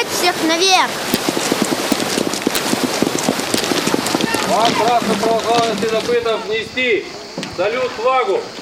Поднять всех наверх! Вам красную православную следопытов внести салют, флагу!